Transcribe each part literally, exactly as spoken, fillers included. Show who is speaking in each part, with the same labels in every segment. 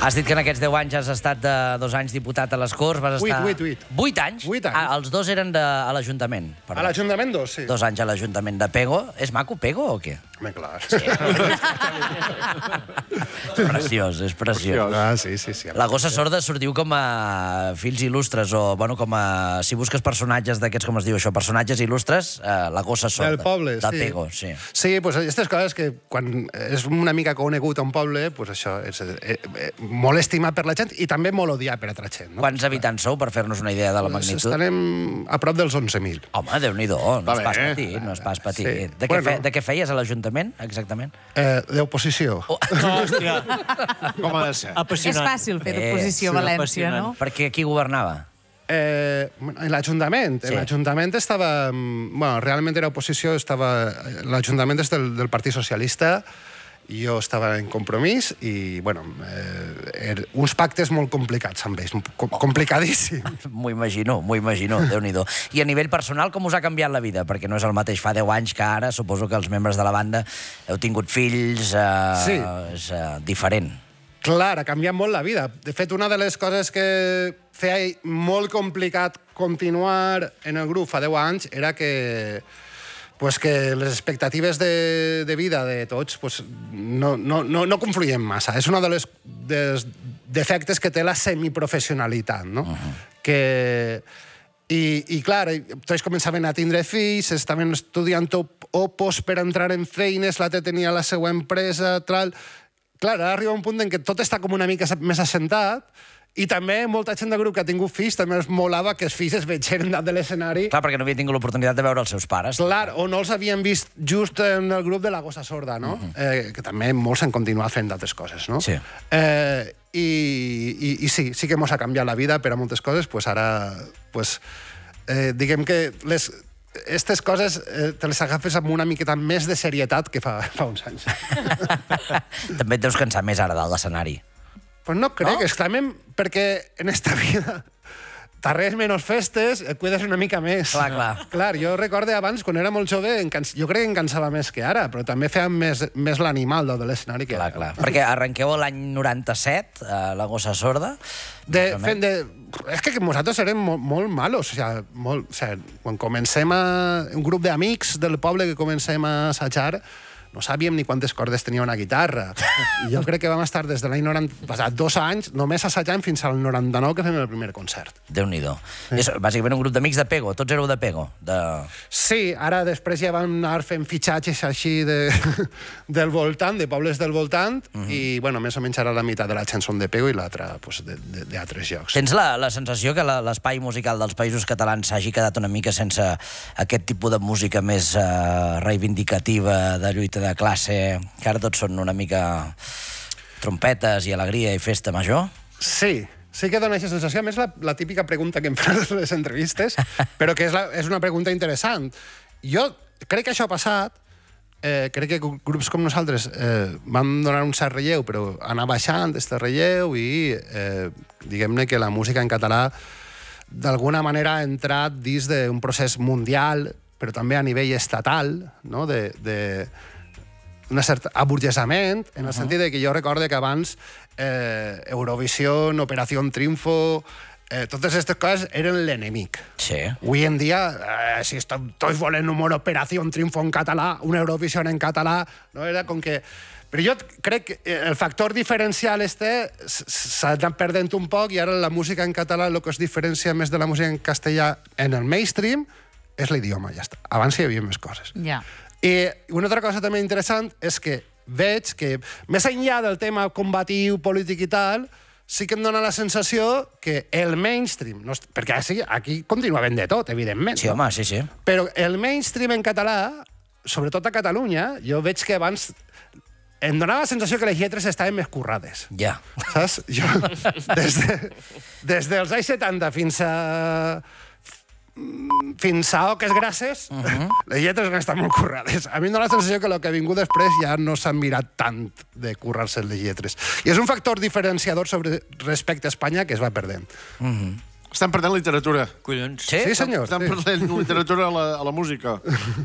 Speaker 1: Has dit que en aquests deu anys has estat de dos anys diputat a les Corts, vas estar...
Speaker 2: Vuit, vuit, vuit.
Speaker 1: Vuit anys?
Speaker 2: Vuit anys.
Speaker 1: Ah, els dos eren de, a l'Ajuntament.
Speaker 2: A l'Ajuntament dos, sí.
Speaker 1: Dos anys a l'Ajuntament de Pego. És maco, Pego, o què?
Speaker 2: Home, clar.
Speaker 1: Sí. És preciós, és preciós.
Speaker 2: Ah, sí, sí, sí.
Speaker 1: La gossa sorda sortiu com a fills il·lustres, o, bueno, com a... Si busques personatges d'aquests, com es diu això, personatges il·lustres, eh, la gossa sorda.
Speaker 2: Del poble,
Speaker 1: de
Speaker 2: sí.
Speaker 1: De Pego, sí.
Speaker 2: Sí, doncs aquestes coses que quan és una mica conegut a un poble, doncs això és eh, eh, molt estimat per la gent i també molt odiat per altra gent. No?
Speaker 1: Quants habitants sou, per fer-nos una idea de la magnitud?
Speaker 2: Estarem a prop dels onze mil.
Speaker 1: Home, Déu-n'hi-do, no
Speaker 2: Va
Speaker 1: és pas
Speaker 2: bé, eh?
Speaker 1: petit, no és pas petit.
Speaker 2: Sí.
Speaker 1: De, què
Speaker 2: Bueno.
Speaker 1: fe, de què feies a l'Ajuntament, exactament?
Speaker 2: Eh, D'oposició.
Speaker 1: Oh.
Speaker 3: Hòstia, com ha de ser?
Speaker 4: És
Speaker 3: Apassionant.
Speaker 4: fàcil fer
Speaker 1: Eh,
Speaker 4: d'oposició
Speaker 3: sí,
Speaker 4: a València,
Speaker 3: apassionant.
Speaker 4: no?
Speaker 1: Perquè qui governava?
Speaker 2: Eh, en l'Ajuntament.
Speaker 1: Sí.
Speaker 2: En l'Ajuntament estava... Bueno, realment era oposició, estava... L'Ajuntament és del, del Partit Socialista, i jo estava en Compromís i, bueno, eh, er, uns pactes molt complicats amb ells, com, complicadíssims.
Speaker 1: M'ho imagino, m'ho imagino, Déu-n'hi-do. I a nivell personal, com us ha canviat la vida? Perquè no és el mateix fa deu anys que ara. Suposo que els membres de la banda heu tingut fills... Eh,
Speaker 2: Sí.
Speaker 1: És eh, diferent.
Speaker 2: Clar, ha canviat molt la vida. De fet, una de les coses que feia molt complicat continuar en el grup fa deu anys era que pues que les expectatives de, de vida de tots pues, no, no, no, no confluïen massa. És un dels, dels defectes que té la semiprofessionalitat, no? Uh-huh. que... I, i clar, tots començaven a tindre fills, estaven estudiant opos per entrar en feines, l'altre tenia la seva empresa, tal... Clar, ara arriba un punt en què tot està com una mica més assentat, i també molta gent del grup que ha tingut fills també els molava que els fills es vegeren dalt de l'escenari.
Speaker 1: Clar, perquè no havia tingut l'oportunitat de veure els seus pares.
Speaker 2: Clar, o no els havien vist just en el grup de la gossa sorda, no? Uh-huh. eh, que també molts han continuat fent d'altres coses, no?
Speaker 1: Sí.
Speaker 2: Eh, i, i, I sí, sí que mos ha canviat la vida per a moltes coses, pues ara, pues, eh, diguem que les... Aquestes coses eh, te les agafes amb una miqueta més de serietat que fa, fa uns anys.
Speaker 1: També et deus cansar més ara dalt l'escenari.
Speaker 2: Pues no crec,
Speaker 1: No?
Speaker 2: no? Exactament perquè en esta vida t'arrels menys festes, et cuides una mica més.
Speaker 1: Clar, clar.
Speaker 2: Clar, jo recorde abans, quan era molt jove, em cans... jo crec que em cansava més que ara, però també feia més, més l'animal de l'escenari que
Speaker 1: Clar,
Speaker 2: ara.
Speaker 1: clar. Perquè arrenqueu l'any noranta-set, a la gossa sorda.
Speaker 2: De,
Speaker 1: més o
Speaker 2: fent de... És que nosaltres érem molt, molt malos. O sigui, molt, o sigui, quan comencem a... un grup d'amics del poble que comencem a assajar, no sabíem ni quantes cordes tenia una guitarra. I jo crec que vam estar des de l'any noranta... Passat dos anys, només assajant fins al noranta-nou que fem el primer concert.
Speaker 1: Déu-n'hi-do. Sí. És bàsicament un grup d'amics de Pego. Tots éreu de Pego. De...
Speaker 2: Sí, ara després ja vam anar fent fitxatges així de, del voltant, de pobles del voltant, uh-huh. i, bueno, més o menys ara la meitat de la gent són de Pego i l'altra pues, d'altres llocs.
Speaker 1: Tens la, la sensació que l'espai musical dels Països Catalans s'hagi quedat una mica sense aquest tipus de música més uh, reivindicativa, de lluita de classe, que ara tots són una mica trompetes i alegria i festa major?
Speaker 2: Sí, sí que dona aquesta sensació. A més, la, la típica pregunta que em fan a les entrevistes, però que és, la, és una pregunta interessant. Jo crec que això ha passat, eh, crec que grups com nosaltres eh, vam donar un cert relleu, però anar baixant aquest relleu i eh, diguem-ne que la música en català d'alguna manera ha entrat dins d'un procés mundial, però també a nivell estatal, no? de, de un cert aburgesament, en el uh-huh. sentit de que jo recorde que abans eh, Eurovisió, Operació Triunfo, eh, totes aquestes coses eren l'enemic.
Speaker 1: Sí.
Speaker 2: Avui en dia, eh, si tots volen una Operació Triunfo en català, una Eurovisió en català, no? Era com que... Però jo crec que el factor diferencial este s'ha anat perdent un poc i ara la música en català, el que es diferencia més de la música en castellà en el mainstream, és l'idioma, ja està. Abans hi havia més coses.
Speaker 4: Ja.
Speaker 2: I una altra cosa també interessant és que veig que, més enllà del tema combatiu, polític i tal, sí que em dona la sensació que el mainstream, no, perquè sí, aquí continua ben de tot, evidentment.
Speaker 1: Sí, home, sí, sí.
Speaker 2: Però el mainstream en català, sobretot a Catalunya, jo veig que abans em donava la sensació que les lletres estaven més currades.
Speaker 1: Ja.
Speaker 2: Saps? Jo, des, de, des dels anys setanta fins a... fins a Oques Grasses, uh-huh. les lletres han estat molt currades. A mi em dona la sensació que el que ha vingut després ja no s'han mirat tant de currar-se les lletres. I és un factor diferenciador sobre respecte a Espanya que es va perdent.
Speaker 1: Uh-huh.
Speaker 3: Estan perdent literatura.
Speaker 5: Collons.
Speaker 1: Sí?
Speaker 2: Sí, senyor.
Speaker 3: Estan
Speaker 2: Sí.
Speaker 3: perdent literatura a la, a la música.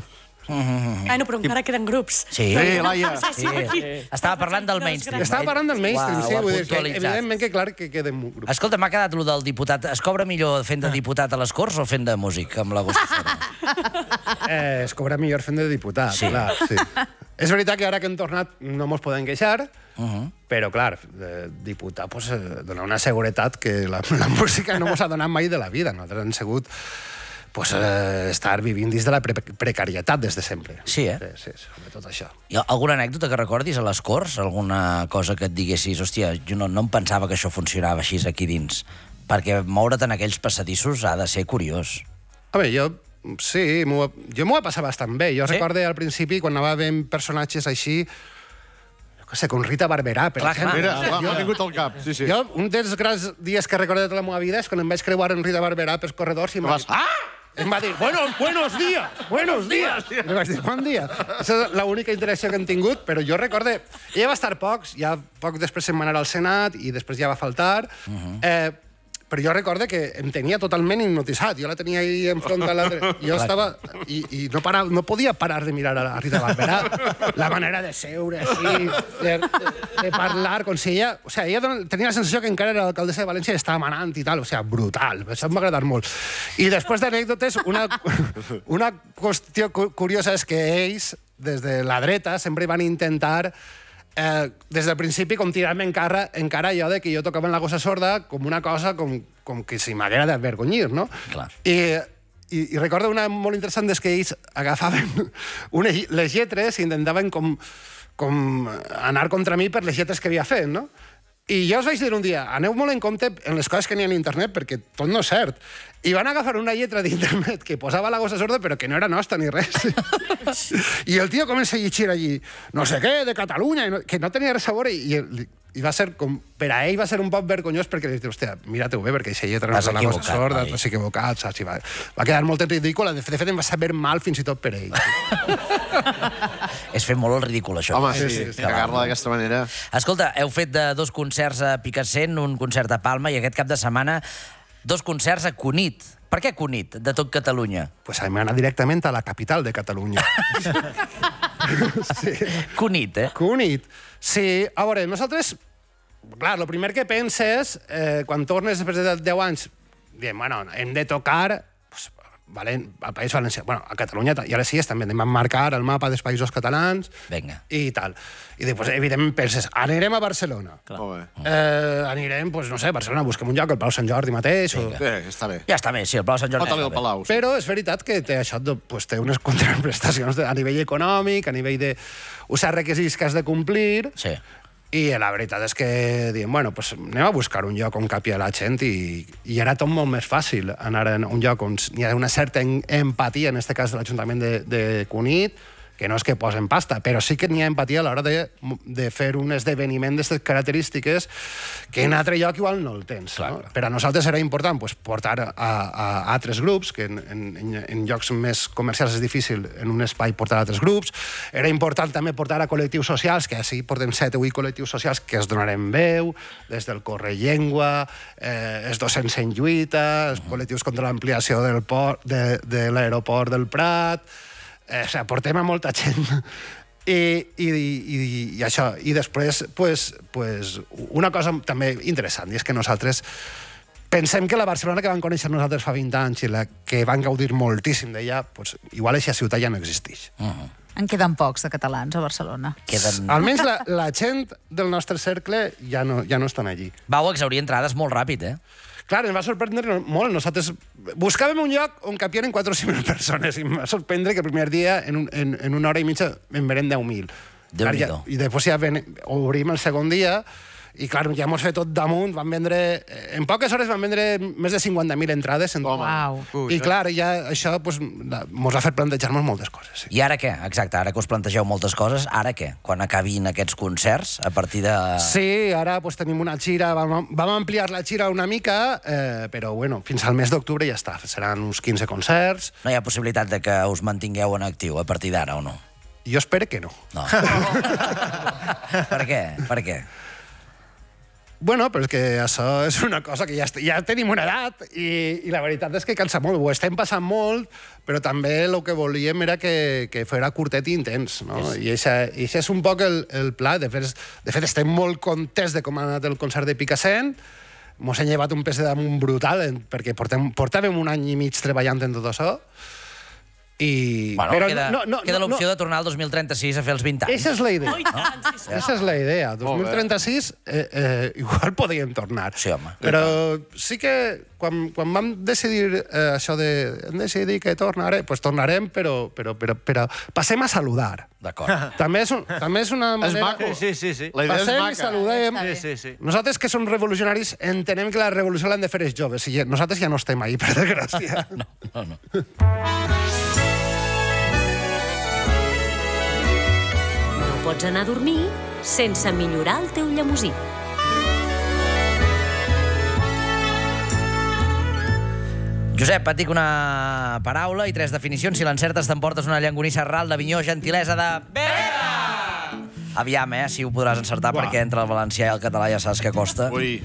Speaker 4: Ai, no, però encara queden grups.
Speaker 1: Sí,
Speaker 3: Sí, Laia.
Speaker 1: sí. Estava parlant del mainstream.
Speaker 2: Estava parlant del mainstream,
Speaker 1: Uau,
Speaker 2: sí.
Speaker 1: ho ha
Speaker 2: Vull dir que,
Speaker 1: puntualitzat.
Speaker 2: evidentment que, clar, que queden grups.
Speaker 1: Escolta, m'ha quedat allò del diputat. Es cobra millor fent de diputat a les Corts o fent de músic, amb la Gossissera?
Speaker 2: Eh, es cobra millor fent de diputat,
Speaker 1: Sí.
Speaker 2: clar. Sí. És veritat que ara que hem tornat no mos podem queixar,
Speaker 1: Uh-huh.
Speaker 2: però, clar, de diputat pues, eh, dona una seguretat que la, la música no mos ha donat mai de la vida. Nosaltres hem sigut pues, eh, estar vivint dins de la pre precarietat des de sempre.
Speaker 1: Sí, eh?
Speaker 2: Sí, sí, sobretot això.
Speaker 1: Hi ha alguna anècdota que recordis a les Corts? Alguna cosa que et diguessis, hòstia, jo no, no em pensava que això funcionava així aquí dins? Perquè moure't en aquells passadissos ha de ser curiós.
Speaker 2: A veure, jo... Sí, m'ho- jo m'ho va passar bastant bé. Jo
Speaker 1: Sí?
Speaker 2: sí? recordo al principi, quan anava veient personatges així, no sé, com Rita Barberà, per
Speaker 1: Clar,
Speaker 2: exemple.
Speaker 1: clar.
Speaker 3: Mira, m'ha vingut al cap. Sí, sí.
Speaker 2: Jo, un dels grans dies que recordo de tota la meva vida és quan em vaig creuar en Rita Barberà pels corredors i em va
Speaker 3: Vas,
Speaker 2: dir... Ah! Em va dir, buenos, buenos días, buenos días. I li vaig dir, bon dia. Aquesta és l'única interacció que hem tingut, però jo recorde... Ella va estar pocs, ja poc després se'n va anar al Senat i després ja va faltar. Uh -huh. eh, però jo recorde que em tenia totalment hipnotitzat. Jo la tenia ahí enfront a l'altre. Jo estava... I, i no, para, no podia parar de mirar a la Rita Barberà. La manera de seure així, de, de, de parlar, com si ella... O sigui, ella dona- tenia la sensació que encara era l'alcaldessa de València i estava manant i tal. O sigui, brutal. Això em va agradar molt. I després d'anècdotes, una, una qüestió cu- curiosa és que ells, des de la dreta, sempre van intentar eh, des del principi com tirar-me encara, encara allò de que jo tocava en la gossa sorda com una cosa com, com que si m'haguera d'avergonyir, no?
Speaker 1: Clar.
Speaker 2: I, i, I recordo una molt interessant és que ells agafaven unes, les lletres i intentaven com, com anar contra mi per les lletres que havia fet, no? I jo us vaig dir un dia, aneu molt en compte en les coses que n'hi ha a internet, perquè tot no és cert. I van agafar una lletra d'internet que posava la gossa sorda, però que no era nostra ni res. I el tio comença a llegir allí, no sé què, de Catalunya, i no, que no tenia res a veure, i, i, i va ser com... Per a ell va ser un poc vergonyós, perquè li diu, hòstia, mira-t'ho bé, perquè aquesta lletra no
Speaker 1: T'has
Speaker 2: és la gossa
Speaker 1: equivocat,
Speaker 2: sorda,
Speaker 1: noi.
Speaker 2: t'has equivocat, saps? I va, va quedar molt en ridícul, de fet, de fet em va saber mal fins i tot per ell.
Speaker 1: És fer molt el ridícul, això.
Speaker 3: Home, sí,
Speaker 2: sí,
Speaker 3: sí,
Speaker 2: sí.
Speaker 3: cagar-la d'aquesta manera.
Speaker 1: Escolta, heu fet de dos concerts a Picassent, un concert a Palma, i aquest cap de setmana dos concerts a Cunit. Per què Cunit, de tot Catalunya?
Speaker 2: Pues hem anat directament a la capital de Catalunya. sí.
Speaker 1: Cunit, eh?
Speaker 2: Cunit. Sí, a veure, nosaltres... Clar, el primer que penses, eh, quan tornes després de deu anys, diem, bueno, hem de tocar pues, valen, al País Valencià, bueno, a Catalunya, i ara sí, també anem a marcar el mapa dels països catalans
Speaker 1: Vinga.
Speaker 2: i tal. I després, evidentment, penses, anirem a Barcelona.
Speaker 3: Molt bé.
Speaker 2: Eh, anirem, pues, no sé, a Barcelona, busquem un lloc, el Palau Sant Jordi mateix. O...
Speaker 3: Bé, està bé.
Speaker 1: Ja està bé, sí, el Palau Sant Jordi.
Speaker 3: Fota-li
Speaker 1: està
Speaker 3: el
Speaker 1: bé.
Speaker 3: Palau. Sí.
Speaker 2: Però és veritat que té això, de, pues, té unes contraprestacions de, a nivell econòmic, a nivell de uns requisits que has de complir,
Speaker 1: Sí.
Speaker 2: i la veritat és que diem, bueno, pues anem a buscar un lloc on capi la gent i, i era tot molt més fàcil anar a un lloc on hi ha una certa en, empatia, en aquest cas de l'Ajuntament de, de Cunit, que no és que posen pasta, però sí que n'hi ha empatia a l'hora de, de fer un esdeveniment d'aquestes característiques que en altre lloc igual no el tens.
Speaker 1: Clar,
Speaker 2: no?
Speaker 1: clar.
Speaker 2: Per a nosaltres era important pues, portar a, a, a altres grups, que en, en, en llocs més comercials és difícil en un espai portar a altres grups. Era important també portar a col·lectius socials, que així portem set o vuit col·lectius socials que es donarem veu, des del Corre Llengua, eh, els docents en lluita, els col·lectius contra l'ampliació del port, de, de l'aeroport del Prat. Eh, o sigui, portem a molta gent. I, i, i, i això. I després, pues, pues, una cosa també interessant, i és que nosaltres pensem que la Barcelona que vam conèixer nosaltres fa vint anys i la que van gaudir moltíssim d'ella, pues, igual aquesta ciutat ja no existeix.
Speaker 1: Uh -huh.
Speaker 5: En queden pocs de catalans a Barcelona.
Speaker 1: Queden...
Speaker 2: Almenys la, la gent del nostre cercle ja no, ja no estan allí.
Speaker 1: Vau exaurir entrades molt ràpid, eh?
Speaker 2: Clar, ens va sorprendre molt. Nosaltres buscàvem un lloc on capien quatre o cinc mil persones i em va sorprendre que el primer dia, en, un, en, en una hora i mitja, en venen deu mil.
Speaker 1: Déu-n'hi-do.
Speaker 2: I després ja ven, obrim el segon dia i, clar, ja mos fet tot damunt. Van vendre... En poques hores van vendre més de cinquanta mil entrades. En...
Speaker 3: Home.
Speaker 5: Uau.
Speaker 3: Ui,
Speaker 2: I, clar, ja això pues, mos ha fet plantejar-nos moltes coses. Sí.
Speaker 1: I ara què? Exacte, ara que us plantegeu moltes coses, ara què? Quan acabin aquests concerts, a partir de...
Speaker 2: Sí, ara pues, tenim una gira, vam, vam ampliar la gira una mica, eh, però bueno, fins al mes d'octubre ja està. Seran uns quinze concerts.
Speaker 1: No hi ha possibilitat de que us mantingueu en actiu a partir d'ara, o no?
Speaker 2: Jo espero que no.
Speaker 1: No. Per què? Per què?
Speaker 2: Bueno, però és que això és una cosa que ja, ja tenim una edat i, i la veritat és que cansa molt. Ho estem passant molt, però també el que volíem era que, que fos curtet i intens, no? Yes. I això és un poc el, el pla. De fet, de fet, estem molt contents de com ha anat el concert de Picassent. Mos hem llevat un pes de damunt brutal, perquè portem, portàvem un any i mig treballant en tot això. I...
Speaker 1: Bueno,
Speaker 2: però
Speaker 1: queda,
Speaker 2: no, no,
Speaker 1: queda
Speaker 2: no,
Speaker 1: l'opció
Speaker 2: no.
Speaker 1: de tornar al dos mil trenta-sis a fer els vint anys.
Speaker 2: Esa és la idea.
Speaker 4: Oh, i tant, sí, sí.
Speaker 2: Esa és la idea. dos mil trenta-sis, eh, eh, igual podríem tornar.
Speaker 1: Sí, home.
Speaker 2: Però sí que quan, quan vam decidir eh, això de... Hem decidit que tornarem, doncs pues tornarem, però, però, però, però passem a saludar.
Speaker 1: D'acord.
Speaker 2: També, és un, també és una
Speaker 3: És
Speaker 2: manera...
Speaker 3: maco.
Speaker 6: Sí, sí, sí.
Speaker 3: La idea és
Speaker 2: Passem i
Speaker 3: maca.
Speaker 2: saludem.
Speaker 6: Sí, sí, sí.
Speaker 2: Nosaltres, que som revolucionaris, entenem que la revolució l'han de fer els joves. I nosaltres ja no estem ahí, per desgràcia.
Speaker 1: No, no, no.
Speaker 7: No pots anar a dormir sense millorar el teu llemosí.
Speaker 1: Josep, et dic una paraula i tres definicions. Si l'encertes t'emportes una llangonissa ral d'Avinyó, gentilesa de... Vera! Aviam, eh, si ho podràs encertar,
Speaker 2: Uah.
Speaker 1: perquè entre el valencià i el català ja saps què costa.
Speaker 3: Ui.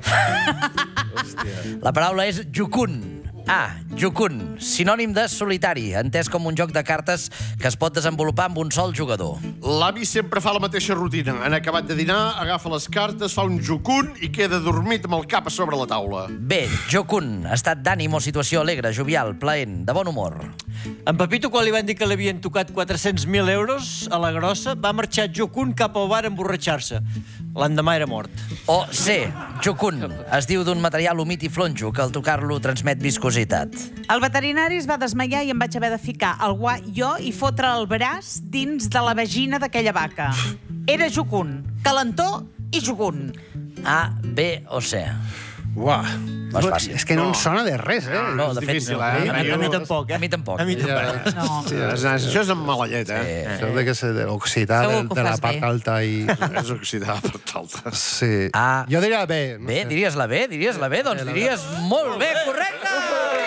Speaker 1: La paraula és jucun. A. Jucun, sinònim de solitari, entès com un joc de cartes que es pot desenvolupar amb un sol jugador.
Speaker 3: L'avi sempre fa la mateixa rutina. En acabat de dinar, agafa les cartes, fa un jucun i queda dormit amb el cap a sobre la taula.
Speaker 1: B. Jocun, estat d'ànim o situació alegre, jovial, plaent, de bon humor.
Speaker 6: En Pepito, quan li van dir que li havien tocat quatre-cents mil euros a la grossa, va marxar jocun cap al bar a emborratxar-se. L'endemà era mort.
Speaker 1: O C. Jocun, es diu d'un material humit i flonjo que al tocar-lo transmet viscositat.
Speaker 5: El veterinari es va desmaiar i em vaig haver de ficar el guà jo i fotre el braç dins de la vagina d'aquella vaca. Era jucun, calentor i jugun.
Speaker 1: A, B o C.
Speaker 2: Uah.
Speaker 1: No és fàcil.
Speaker 2: És que no, no. Em sona de res, eh?
Speaker 1: No,
Speaker 3: és
Speaker 1: de fet,
Speaker 3: difícil,
Speaker 1: no.
Speaker 3: eh?
Speaker 6: A mi, a mi tampoc, eh?
Speaker 1: A mi tampoc.
Speaker 6: A mi tampoc.
Speaker 2: Ja,
Speaker 5: No.
Speaker 2: sí,
Speaker 3: És, això és amb mala llet, eh?
Speaker 1: Eh,
Speaker 2: això de que se oxidar
Speaker 5: Segur
Speaker 2: de,
Speaker 5: que ho
Speaker 2: de la
Speaker 5: fas
Speaker 2: part
Speaker 5: bé.
Speaker 2: alta i...
Speaker 3: És oxidar per talta.
Speaker 2: Sí.
Speaker 1: Ah.
Speaker 2: Jo diria B. No
Speaker 1: Bé,
Speaker 2: sé.
Speaker 1: diries la B, diries la B, doncs diries molt bé, correcte!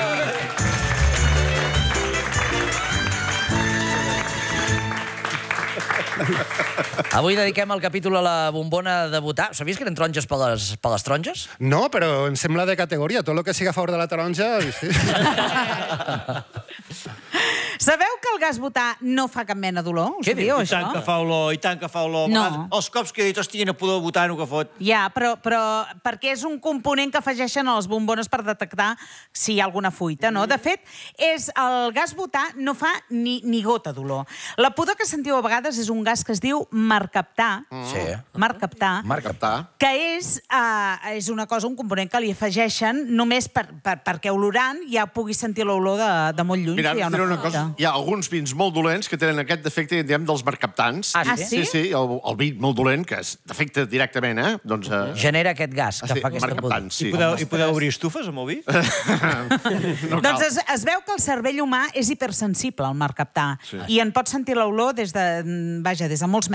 Speaker 1: Avui dediquem el capítol a la bombona de votar. Sabies que eren taronges per les, per les taronges?
Speaker 2: No, però em sembla de categoria. Tot el que sigui a favor de la taronja... Sí.
Speaker 5: Sabeu que el gas butà no fa cap mena d'olor? Us
Speaker 1: Què
Speaker 5: ho diu,
Speaker 6: I tant
Speaker 5: això?
Speaker 6: que fa olor, i tant que fa olor.
Speaker 5: No.
Speaker 6: No. Els cops que he dit, hòstia, no podeu votar, no que fot.
Speaker 5: Ja, però, però perquè és un component que afegeixen a les bombones per detectar si hi ha alguna fuita, no? De fet, és el gas butà no fa ni, ni gota d'olor. La pudor que sentiu a vegades és un gas que es diu marcaptà.
Speaker 1: Sí.
Speaker 5: Marcaptà.
Speaker 3: Marcaptà.
Speaker 5: Que és, uh, és una cosa, un component que li afegeixen només per, per, perquè olorant ja puguis sentir l'olor de, de molt lluny.
Speaker 3: Mira,
Speaker 5: si hi ha
Speaker 3: diré una
Speaker 5: fuita.
Speaker 3: cosa. Hi ha alguns vins molt dolents que tenen aquest defecte, diguem, dels marcaptants.
Speaker 1: Ah,
Speaker 5: sí?
Speaker 3: Sí, sí, el, el vi molt dolent, que es defecta directament, eh? Doncs... Eh...
Speaker 1: Genera aquest gas que
Speaker 3: ah, sí,
Speaker 1: fa aquesta pudor.
Speaker 3: marcaptants, sí.
Speaker 6: I podeu, I podeu obrir estufes amb el vi?
Speaker 3: No
Speaker 5: Doncs
Speaker 3: cal.
Speaker 5: es, es veu que el cervell humà és hipersensible al marcaptà
Speaker 3: Sí.
Speaker 5: i en pot sentir l'olor des de, vaja, des de molts metres